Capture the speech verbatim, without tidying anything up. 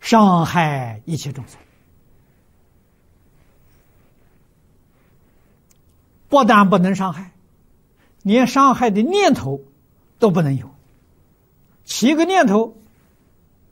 伤害一切众生。不但不能伤害，连伤害的念头都不能有。起个念头